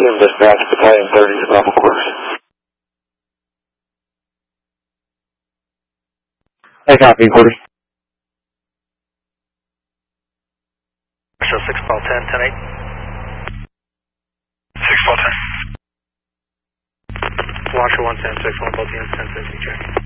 Team dispatch, Battalion 30, Normal course. I copy, quarters. Show 6 ball 10, 10-8. 6 ball 10. Washer 110, 6 1 both units 10 6 check.